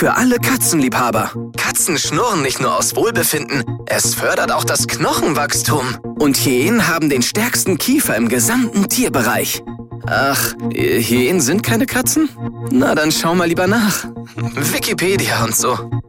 für alle Katzenliebhaber. Katzen schnurren nicht nur aus Wohlbefinden, es fördert auch das Knochenwachstum. Und Hyänen haben den stärksten Kiefer im gesamten Tierbereich. Ach, Hyänen sind keine Katzen? Na, dann schau mal lieber nach. Wikipedia und so.